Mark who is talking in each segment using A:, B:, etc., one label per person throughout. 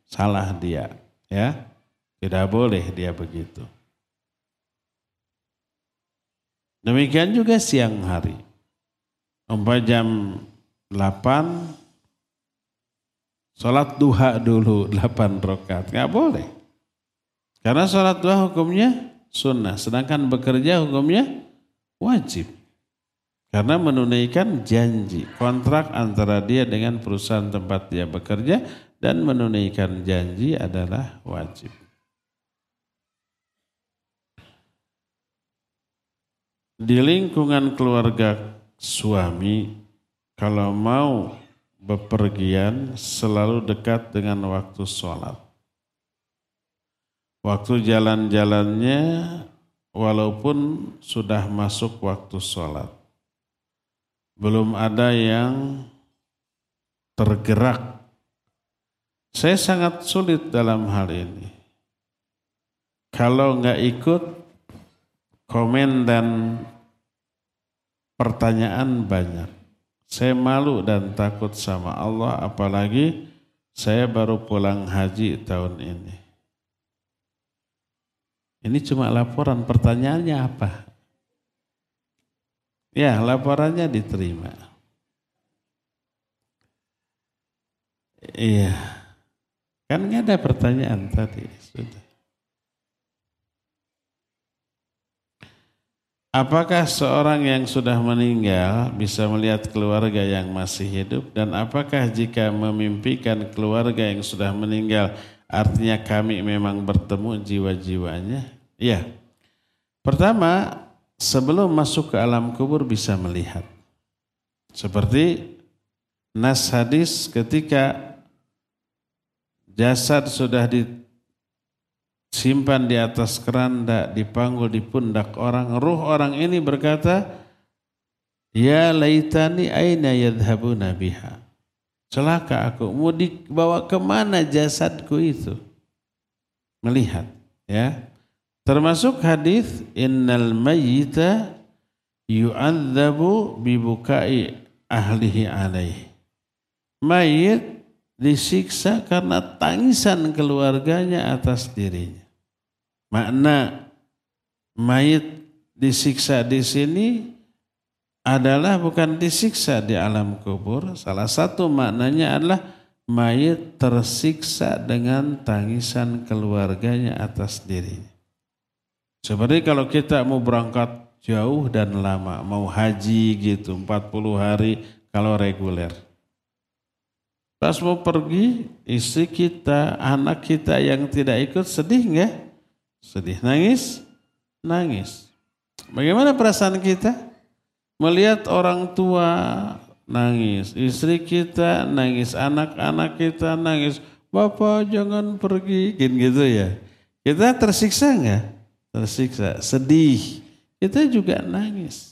A: salah dia, ya. Tidak boleh dia begitu. Demikian juga siang hari. Umpama jam 8 sholat duha dulu 8 rakaat, nggak boleh. Karena sholat duha hukumnya sunnah, sedangkan bekerja hukumnya wajib. Karena menunaikan janji, kontrak antara dia dengan perusahaan tempat dia bekerja dan menunaikan janji adalah wajib. Di lingkungan keluarga suami, kalau mau bepergian selalu dekat dengan waktu sholat. Waktu jalan-jalannya walaupun sudah masuk waktu sholat. Belum ada yang tergerak. Saya sangat sulit dalam hal ini. Kalau nggak ikut, komen dan pertanyaan banyak. Saya malu dan takut sama Allah, apalagi saya baru pulang haji tahun ini. Ini cuma laporan, pertanyaannya apa? Ya, laporannya diterima. Iya, kan nggak ada pertanyaan tadi, sudah. Apakah seorang yang sudah meninggal bisa melihat keluarga yang masih hidup, dan apakah jika memimpikan keluarga yang sudah meninggal artinya kami memang bertemu jiwa-jiwanya? Ya. Pertama, sebelum masuk ke alam kubur bisa melihat. Seperti nas hadis ketika jasad sudah disimpan di atas keranda, dipanggul di pundak orang, ruh orang ini berkata, ya laitani aina yadhhabuna biha. Celaka aku, mau dibawa kemana jasadku itu? Melihat, ya. Termasuk hadis innal mayyita yu'adzabu bibukai ahlihi alaihi. Mayit disiksa karena tangisan keluarganya atas dirinya. Makna mayit disiksa di sini adalah bukan disiksa di alam kubur. Salah satu maknanya adalah mayit tersiksa dengan tangisan keluarganya atas dirinya. Seperti kalau kita mau berangkat jauh dan lama, mau haji gitu 40 hari kalau reguler. Pas mau pergi, istri kita, anak kita yang tidak ikut sedih enggak? Sedih, nangis? Nangis. Bagaimana perasaan kita? Melihat orang tua nangis, istri kita nangis, anak-anak kita nangis. Bapak jangan pergi, gitu ya. Kita tersiksa enggak? Tersiksa, sedih. Kita juga nangis.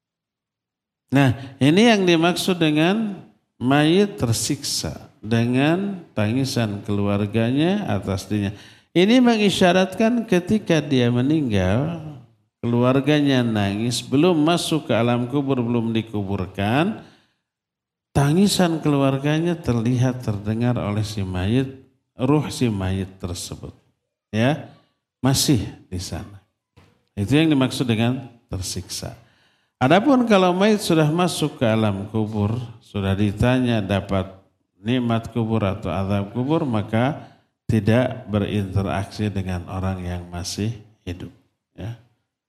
A: Nah, ini yang dimaksud dengan mayit tersiksa dengan tangisan keluarganya atas dirinya. Ini mengisyaratkan ketika dia meninggal, keluarganya nangis, belum masuk ke alam kubur, belum dikuburkan, tangisan keluarganya terlihat, terdengar oleh si mayit, ruh si mayit tersebut. Ya, masih di sana. Itu yang dimaksud dengan tersiksa. Adapun kalau mayit sudah masuk ke alam kubur, sudah ditanya dapat nikmat kubur atau azab kubur, maka tidak berinteraksi dengan orang yang masih hidup. Ya.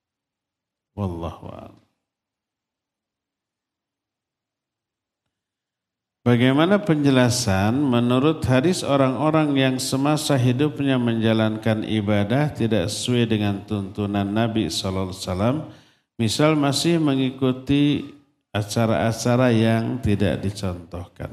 A: Wallahu a'lam. Bagaimana penjelasan menurut hadis orang-orang yang semasa hidupnya menjalankan ibadah tidak sesuai dengan tuntunan Nabi SAW, misal masih mengikuti acara-acara yang tidak dicontohkan.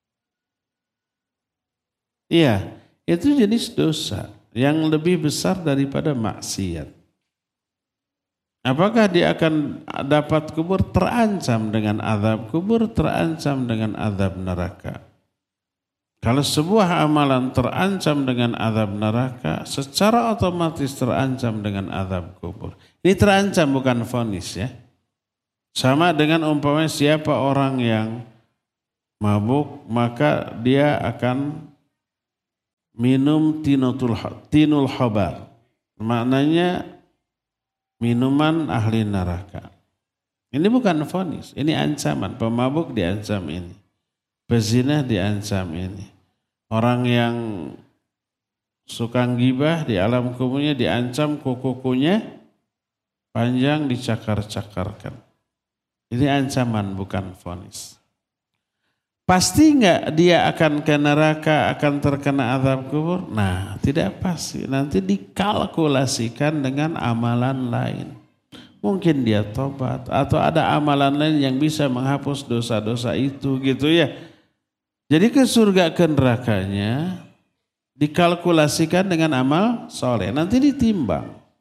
A: Iya, itu jenis dosa yang lebih besar daripada maksiat. Apakah dia akan dapat kubur? Terancam dengan azab kubur, terancam dengan azab neraka. Kalau sebuah amalan terancam dengan azab neraka, secara otomatis terancam dengan azab kubur. Ini terancam bukan vonis ya. Sama dengan umpamanya siapa orang yang mabuk, maka dia akan minum tinul khobar. Maknanya minuman ahli neraka. Ini bukan vonis, ini ancaman. Pemabuk diancam ini. Pezina diancam ini. Orang yang suka gibah di alam kuburnya diancam kukunya panjang dicakar-cakarkan. Ini ancaman bukan vonis. Pasti enggak dia akan ke neraka, akan terkena azab kubur? Nah, tidak pasti. Nanti dikalkulasikan dengan amalan lain. Mungkin dia tobat atau ada amalan lain yang bisa menghapus dosa-dosa itu gitu ya. Jadi ke surga ke nerakanya dikalkulasikan dengan amal soleh. Nanti ditimbang.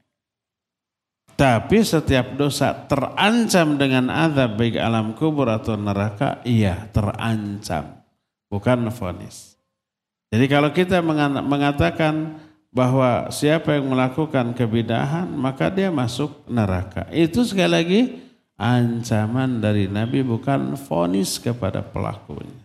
A: Tapi setiap dosa terancam dengan azab baik alam kubur atau neraka, iya terancam. Bukan vonis. Jadi kalau kita mengatakan bahwa siapa yang melakukan kebidahan maka dia masuk neraka. Itu sekali lagi ancaman dari Nabi bukan vonis kepada pelakunya.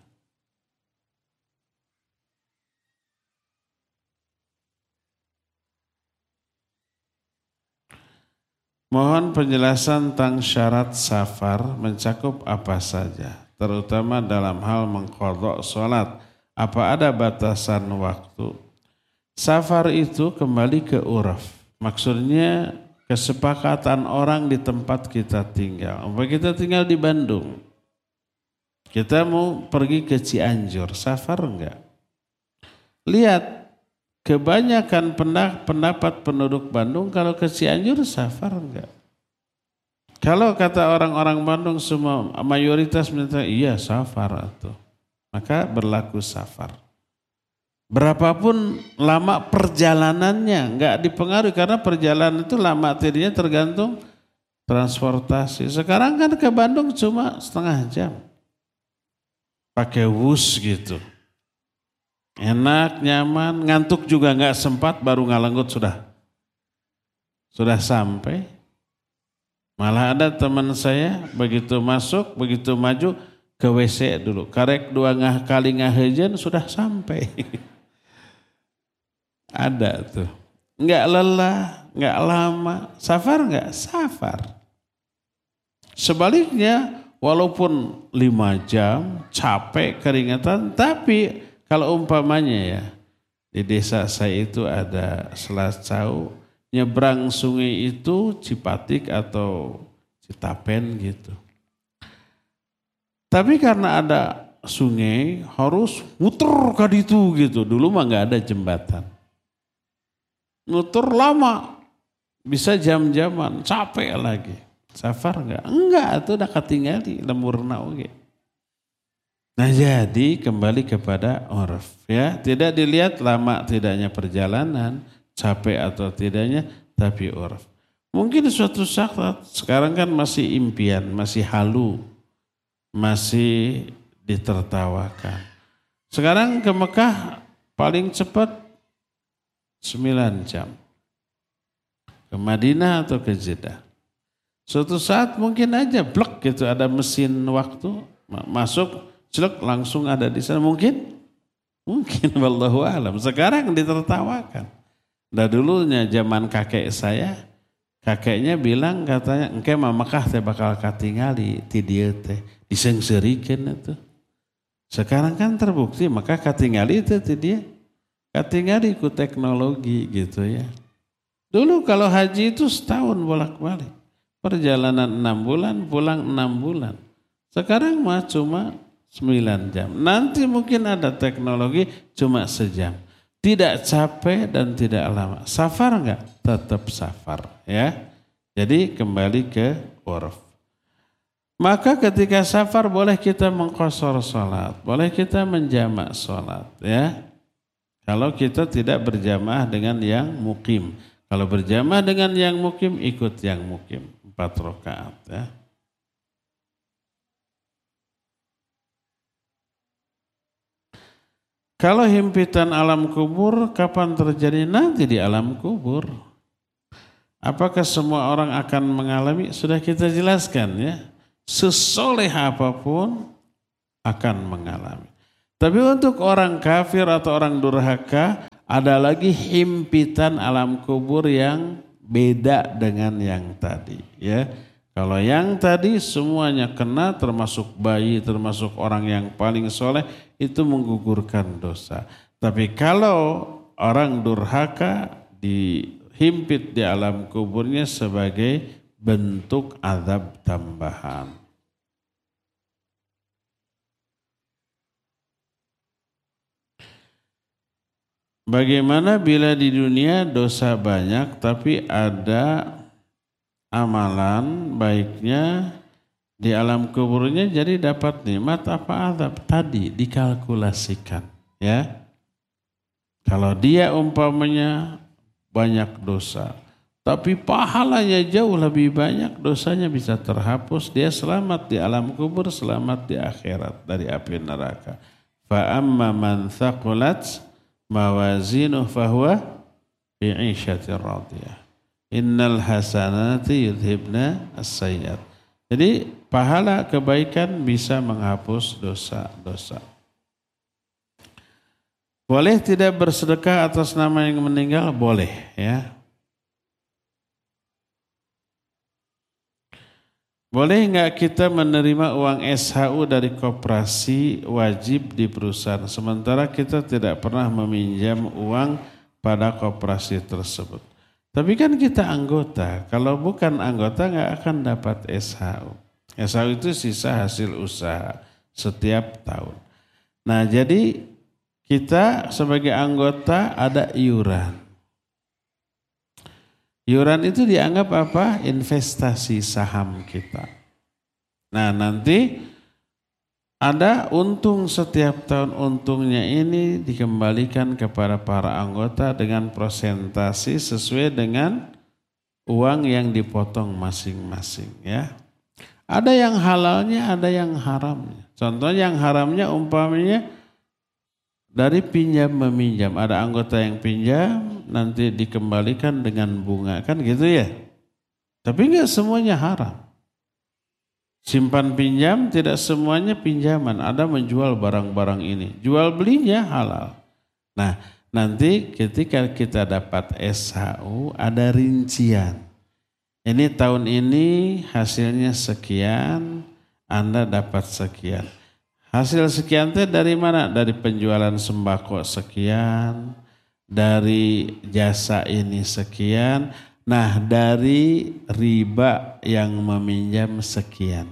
A: Mohon penjelasan tentang syarat safar mencakup apa saja, terutama dalam hal mengqadha salat. Apa ada batasan waktu? Safar itu kembali ke uraf. Maksudnya kesepakatan orang di tempat kita tinggal. Kita tinggal di Bandung. Kita mau pergi ke Cianjur, safar enggak? Lihat, kebanyakan pendapat penduduk Bandung kalau ke Cianjur safar enggak? Kalau kata orang-orang Bandung semua mayoritas minta iya safar atau maka berlaku safar. Berapapun lama perjalanannya enggak dipengaruhi karena perjalanan itu lama tidaknya tergantung transportasi. Sekarang kan ke Bandung cuma setengah jam. Pakai wus gitu. Enak, nyaman, ngantuk juga enggak sempat baru ngalenggut sudah sampai. Malah ada teman saya begitu masuk, begitu maju ke WC dulu. Karek kali ngahejen sudah sampai. Ada tuh. Enggak lelah, enggak lama. Safar enggak? Safar. Sebaliknya walaupun 5 jam capek keringatan tapi kalau umpamanya ya di desa saya itu ada Selascau nyebrang sungai itu Cipatik atau Citapen gitu. Tapi karena ada sungai harus muter ke itu gitu. Dulu mah nggak ada jembatan. Muter lama, bisa jam-jaman, capek lagi. Safar enggak? Enggak, itu udah ketinggali lemurna oge. Nah jadi kembali kepada urf ya. Tidak dilihat lama tidaknya perjalanan, capek atau tidaknya, tapi urf. Mungkin suatu saat sekarang kan masih impian, masih halu, masih ditertawakan. Sekarang ke Mekah paling cepat 9 jam. Ke Madinah atau ke Jeddah. Suatu saat mungkin aja blek gitu ada mesin waktu masuk celek langsung ada di sana mungkin wallahu alam. Sekarang ditertawakan. Dah dulunya zaman kakek saya, kakeknya bilang katanya engke mah Mekah teh bakal katingali ti dieu teh disengseureikeun atuh. Sekarang kan terbukti maka katingali itu ti dia. Katingali ku teknologi gitu ya. Dulu kalau haji itu setahun bolak-balik. Perjalanan 6 bulan, pulang 6 bulan. Sekarang mah cuma 9 jam. Nanti mungkin ada teknologi cuma sejam. Tidak capek dan tidak lama. Safar enggak? Tetap safar ya. Jadi kembali ke urf. Maka ketika safar boleh kita mengqashar salat, boleh kita menjamak salat ya. Kalau kita tidak berjamaah dengan yang mukim. Kalau berjamaah dengan yang mukim ikut yang mukim 4 rakaat ya. Kalau himpitan alam kubur kapan terjadi? Nanti di alam kubur. Apakah semua orang akan mengalami? Sudah kita jelaskan ya. Sesoleh apapun akan mengalami. Tapi untuk orang kafir atau orang durhaka ada lagi himpitan alam kubur yang beda dengan yang tadi, ya. Kalau yang tadi semuanya kena, termasuk bayi, termasuk orang yang paling soleh, itu menggugurkan dosa. Tapi kalau orang durhaka dihimpit di alam kuburnya sebagai bentuk azab tambahan. Bagaimana bila di dunia dosa banyak tapi ada amalan baiknya di alam kuburnya, jadi dapat nikmat apa azab? Tadi dikalkulasikan, ya. Kalau dia umpamanya banyak dosa tapi pahalanya jauh lebih banyak, dosanya bisa terhapus, dia selamat di alam kubur, selamat di akhirat dari api neraka. Fa amma man thaqulat mawazinuh fahuwa fi 'ishatir radiyah. Innal hasanati yudhibna as-sayyi'at. Jadi pahala kebaikan bisa menghapus dosa-dosa. Boleh tidak bersedekah atas nama yang meninggal? Boleh, ya. Boleh enggak kita menerima uang SHU dari koperasi wajib di perusahaan, sementara kita tidak pernah meminjam uang pada koperasi tersebut? Tapi kan kita anggota, kalau bukan anggota enggak akan dapat SHU. SHU itu sisa hasil usaha setiap tahun. Nah, jadi kita sebagai anggota ada iuran. Iuran itu dianggap apa? Investasi saham kita. Nah, nanti ada untung setiap tahun, untungnya ini dikembalikan kepada para anggota dengan persentase sesuai dengan uang yang dipotong masing-masing, ya. Ada yang halalnya, ada yang haramnya. Contoh yang haramnya umpamanya dari pinjam meminjam, ada anggota yang pinjam nanti dikembalikan dengan bunga, kan gitu ya. Tapi enggak semuanya haram. Simpan pinjam tidak semuanya pinjaman, ada menjual barang-barang ini, jual belinya halal. Nah, nanti ketika kita dapat SHU ada rincian. Ini tahun ini hasilnya sekian, Anda dapat sekian. Hasil sekian itu dari mana? Dari penjualan sembako sekian, dari jasa ini sekian, nah dari riba yang meminjam sekian.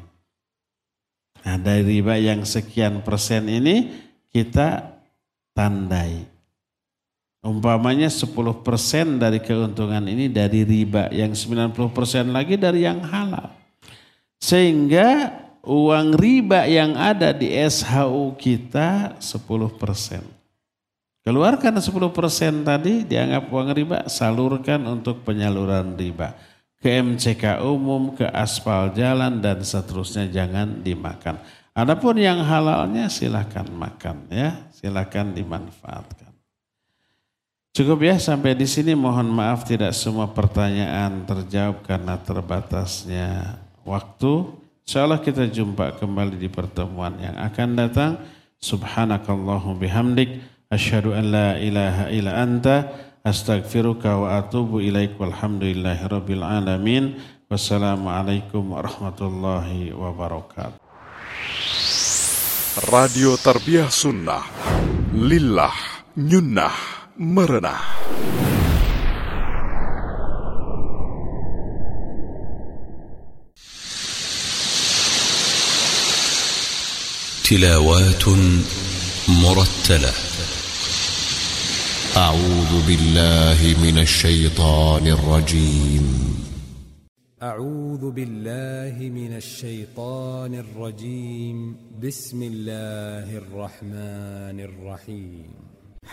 A: Nah dari riba yang sekian persen ini kita tandai. Umpamanya 10% dari keuntungan ini dari riba, yang 90% lagi dari yang halal. Sehingga uang riba yang ada di SHU kita 10%. Keluarkan 10% tadi dianggap uang riba, salurkan untuk penyaluran riba. Ke MCK umum, ke aspal jalan dan seterusnya, jangan dimakan. Adapun yang halalnya silakan makan, ya, silakan dimanfaatkan. Cukup ya sampai di sini, mohon maaf tidak semua pertanyaan terjawab karena terbatasnya waktu. Insyaallah kita jumpa kembali di pertemuan yang akan datang. Subhanakallahumma bihamdik asyhadu an la ilaha illa anta astaghfiruka wa atubu ilaik walhamdulillahirabbil alamin. Wassalamualaikum warahmatullahi wabarakatuh.
B: Radio Tarbiyah Sunnah Lillah Nyunnah Merenah.
C: تلاوات مرتلة. أعوذ بالله من الشيطان الرجيم.
D: أعوذ بالله من الشيطان الرجيم. بسم الله الرحمن الرحيم.